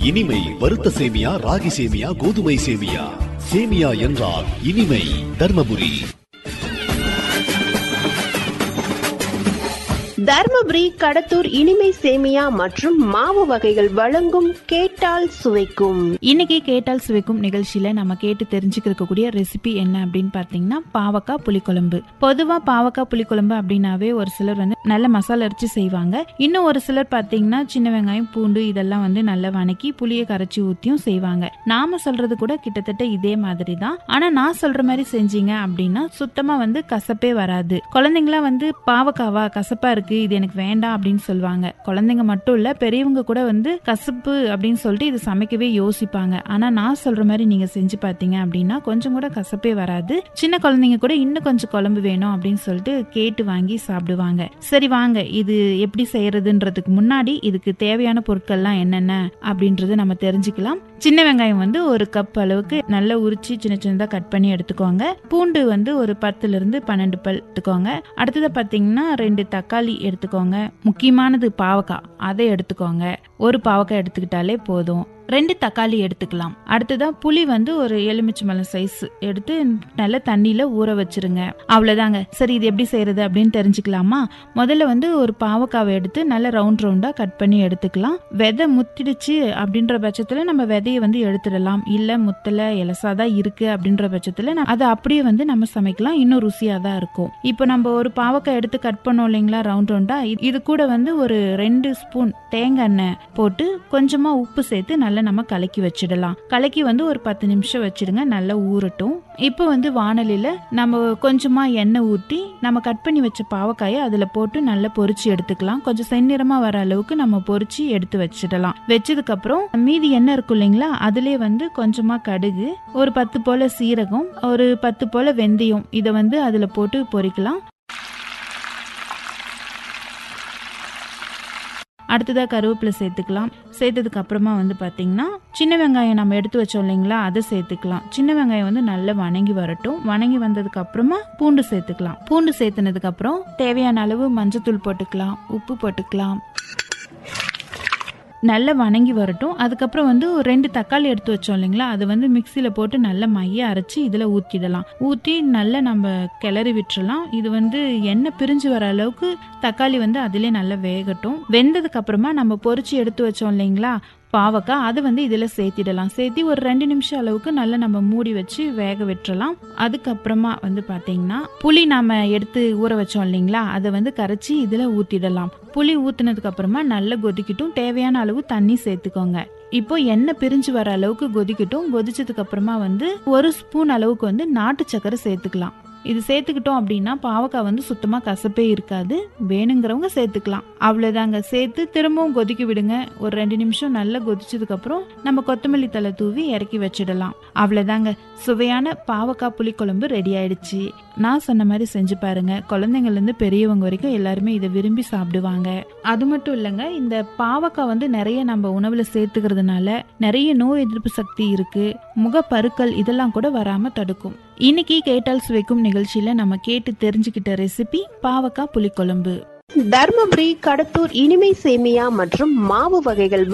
இனிமை வறுத்த சேமியா, ராகி சேமியா, கோதுமை சேமியா. சேமியா என்றால் இனிமை. தர்மபுரி. தர்மபுரி கடத்தூர் இனிமை சேமியா மற்றும் மாவு வகைகள் வழங்கும் கேட்டால் சுவைக்கும். இன்னைக்கு கேட்டால் சுவைக்கும் நிகழ்ச்சியில நம்ம கேட்டு தெரிஞ்சுக்கக்கூடிய ரெசிபி என்ன அப்படின்னு பாத்தீங்கன்னா பாவக்காய் புளிக்குழம்பு. பொதுவா பாவக்காய் புளிக்குழம்பு அப்படின்னாவே ஒரு சிலர் வந்து நல்ல மசாலா அரைச்சு செய்வாங்க. இன்னும் ஒரு சிலர் பாத்தீங்கன்னா சின்ன வெங்காயம், பூண்டு இதெல்லாம் வந்து நல்லா வணக்கி புளியை கரைச்சி ஊத்தியும் செய்வாங்க. நாம சொல்றது கூட கிட்டத்தட்ட இதே மாதிரி தான். ஆனா நான் சொல்ற மாதிரி செஞ்சீங்க அப்படின்னா சுத்தமா வந்து கசப்பே வராது. குழந்தைங்களா வந்து பாவக்காவா கசப்பா இருக்கு, இது எனக்கு வேண்டாம் அப்படின்னு சொல்லுவாங்க. குழந்தைங்க மட்டும் இல்ல, பெரியவங்க கூட வந்து கசப்பு அப்படின்னு சொல்லிட்டு இது சமைக்கவே யோசிப்பாங்க. ஆனா நான் சொல்ற மாதிரி நீங்க செஞ்சு பாத்தீங்க அப்படின்னா கொஞ்சம் கூட கசப்பே வராது. சின்ன குழந்தைங்க கூட இன்னும் கொஞ்சம் குழம்பு வேணும் அப்படின்னு சொல்லிட்டு கேட்டு வாங்கி சாப்பிடுவாங்க. சரி வாங்க, இது எப்படி செய்யறதுன்றதுக்கு முன்னாடி இதுக்கு தேவையான பொருட்கள்லாம் என்னென்ன அப்படின்றத நம்ம தெரிஞ்சுக்கலாம். சின்ன வெங்காயம் வந்து ஒரு கப் அளவுக்கு நல்லா உரிச்சு சின்ன சின்னதா கட் பண்ணி எடுத்துக்கோங்க. பூண்டு வந்து ஒரு 10 இருந்து 12 பல் எடுத்துக்கோங்க. அடுத்தது பாத்தீங்கன்னா 2 தக்காளி எடுத்துக்கோங்க. முக்கியமானது பாவக்காய், அதை எடுத்துக்கோங்க. ஒரு பாவக்காய் எடுத்துக்கிட்டாலே போதும். 2 தக்காளி எடுத்துக்கலாம். அடுத்ததான் புளி வந்து ஒரு எலுமிச்சம்பழம் சைஸ் எடுத்து நல்ல தண்ணியில ஊற வச்சிருங்க. அவ்வளவுதாங்க. சரி, இது எப்படி செய்யறது அப்படின்னு தெரிஞ்சுக்கலாமா? முதல்ல வந்து ஒரு பாவக்காவை எடுத்து நல்ல ரவுண்ட் ரவுண்டா கட் பண்ணி எடுத்துக்கலாம். விதை முத்திடுச்சு அப்படின்ற பட்சத்துல நம்ம விதையை வந்து எடுத்துடலாம். இல்ல முத்தல இலசாதான் இருக்கு அப்படின்ற பட்சத்துல அதை அப்படியே வந்து நம்ம சமைக்கலாம். இன்னும் ருசியா தான் இருக்கும். இப்போ நம்ம ஒரு பாவக்காய் எடுத்து கட் பண்ணோம் இல்லைங்களா ரவுண்ட் ரவுண்டா, இது கூட வந்து ஒரு 2 ஸ்பூன் தேங்காய் எண்ணெய் போட்டு கொஞ்சமா உப்பு சேர்த்து நல்லா நம்ம கலக்கி வச்சிடலாம். கலக்கி வந்து ஒரு 10 நிமிஷம் வச்சிடுங்க, நல்லா ஊறட்டும். இப்போ வந்து வாணலில நம்ம கொஞ்சமா எண்ணெய் ஊற்றி நம்ம கட் பண்ணி வச்ச பாவக்காயை அதுல போட்டு நல்லா பொரிச்சு எடுத்துக்கலாம். கொஞ்சம் செந்நிறமா வர அளவுக்கு நம்ம பொரிச்சு எடுத்து வச்சிடலாம். வச்சதுக்கு அப்புறம் மீதி எண்ணெய் இருக்கும் இல்லைங்களா, அதுலயே வந்து கொஞ்சமா கடுகு, ஒரு 10 போல சீரகம், ஒரு 10 போல வெந்தயம், இதை வந்து அதுல போட்டு பொரிக்கலாம். அடுத்ததா கருவேப்பிலை சேர்த்துக்கலாம். சேர்த்ததுக்கு அப்புறமா வந்து பாத்தீங்கன்னா சின்ன வெங்காயம் நம்ம எடுத்து வச்சோம் இல்லைங்களா, அதை சேர்த்துக்கலாம். சின்ன வெங்காயம் வந்து நல்லா வணங்கி வரட்டும். வணங்கி வந்ததுக்கு அப்புறமா பூண்டு சேர்த்துக்கலாம். பூண்டு சேர்த்துனதுக்கு அப்புறம் தேவையான அளவு மஞ்சத்தூள் போட்டுக்கலாம், உப்பு போட்டுக்கலாம். நல்லா வணங்கி வரட்டும். அதுக்கப்புறம் வந்து ஒரு 2 தக்காளி எடுத்து வச்சோம் இல்லைங்களா, அது வந்து மிக்சியில போட்டு நல்லா மைய அரைச்சி இதுல ஊத்திடலாம். ஊத்தி நல்லா நம்ம கிளறி விட்டுறலாம். இது வந்து எண்ணெய் பிரிஞ்சு வர அளவுக்கு தக்காளி வந்து அதிலே நல்லா வேகட்டும். வெந்ததுக்கு அப்புறமா நம்ம பொரிச்சு எடுத்து வச்சோம் இல்லைங்களா பாவக்காய், அது வந்து இதுல சேர்த்திடலாம். சேர்த்தி ஒரு 2 நிமிஷம் அளவுக்கு நல்லா நம்ம மூடி வச்சு வேக விட்டுறலாம். அதுக்கப்புறமா வந்து பாத்தீங்கன்னா புளி நாம எடுத்து ஊற வச்சோம் இல்லைங்களா, அதை வந்து கரைச்சி இதுல ஊத்திடலாம். புளி ஊத்தினதுக்கு அப்புறமா நல்லா கொதிக்கட்டும். தேவையான அளவு தண்ணி சேர்த்துக்கோங்க. இப்போ எண்ணெய் பிரிஞ்சு வர அளவுக்கு கொதிக்கட்டும். கொதிச்சதுக்கு அப்புறமா வந்து 1 ஸ்பூன் அளவுக்கு வந்து நாட்டு சக்கரை சேர்த்துக்கலாம். இது சேர்த்துக்கிட்டோம் அப்படின்னா பாவக்காய் வந்து சுத்தமா கசப்பே இருக்காது. வேணுங்கிறவங்க சேர்த்துக்கலாம். அவ்வளவுதாங்க. சேர்த்து திரும்பவும் கொதிக்க விடுங்க. ஒரு 2 நிமிஷம் நல்லா கொதிச்சதுக்கு அப்புறம் நம்ம கொத்தமல்லி தழை தூவி இறக்கி வச்சிடலாம். அவ்வளவுதாங்க. சுவையான பாவக்காய் புளிக்குழம்பு ரெடி ஆயிடுச்சு. நான் சொன்ன மாதிரி செஞ்சு பாருங்க. குழந்தைங்கள்ல இருந்து பெரியவங்க வரைக்கும் எல்லாருமே இதை விரும்பி சாப்பிடுவாங்க. அது மட்டும் இல்லைங்க, இந்த பாவக்காய் வந்து நிறைய நம்ம உணவுல சேர்த்துக்கிறதுனால நிறைய நோய் எதிர்ப்பு சக்தி இருக்கு. முகப்பருக்கள் இதெல்லாம் கூட வராம தடுக்கும். இன்னைக்கு கேட்டால் சுவைக்கும் நிகழ்ச்சியில நம்ம கேட்டு தெரிஞ்சுக்கிட்ட ரெசிபி பாவக்காய் புளிக்குழம்பு. தர்மபுரி கடத்தூர் இனிமை சேமியா மற்றும் மாவு வகைகள்